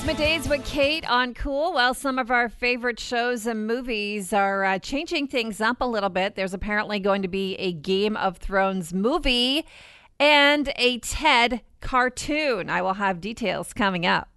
Middays with Kate on Cool. Well, some of our favorite shows and movies are changing things up a little bit. There's apparently going to be a Game of Thrones movie and a Ted cartoon. I will have details coming up.